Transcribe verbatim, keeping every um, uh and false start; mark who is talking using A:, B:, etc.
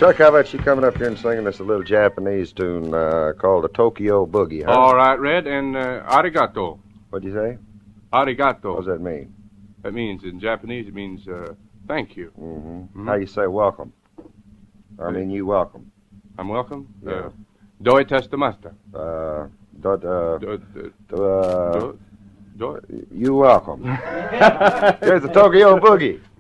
A: Chuck, how about you coming up here and singing us a little Japanese tune uh, called the Tokyo Boogie, huh?
B: All right, Red, and uh, arigato.
A: What'd you say?
B: Arigato.
A: What does that mean?
B: That means, in Japanese, it means uh, thank you.
A: Mm-hmm.
B: Mm-hmm.
A: How you say welcome? I mean, you welcome.
B: I'm welcome?
A: Yeah.
B: Uh, Doi testamasta.
A: Uh, dot, uh,
B: Do, do,
A: uh,
B: do, do.
A: you welcome. Here's the Tokyo Boogie.